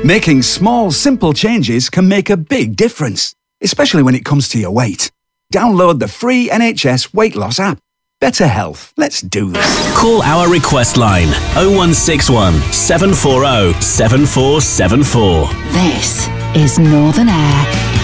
Making small, simple changes can make a big difference, especially when it comes to your weight. Download the free NHS weight loss app. Better health. Let's do this. Call our request line 0161 740 7474. This is Northern Air.